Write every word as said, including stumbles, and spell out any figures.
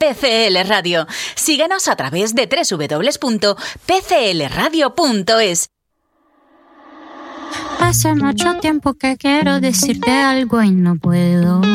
P C L Radio. Síguenos a través de doble u doble u doble u punto p c l radio punto es. Hace mucho tiempo que quiero decirte algo y no puedo.